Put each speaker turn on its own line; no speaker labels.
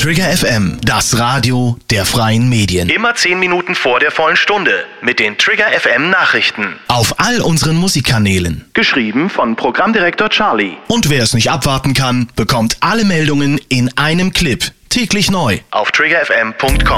Trigger FM, das Radio der freien Medien.
Immer 10 Minuten vor der vollen Stunde mit den Trigger FM Nachrichten.
Auf all unseren Musikkanälen.
Geschrieben von Programmdirektor Charlie.
Und wer es nicht abwarten kann, bekommt alle Meldungen in einem Clip. Täglich neu.
Auf triggerfm.com.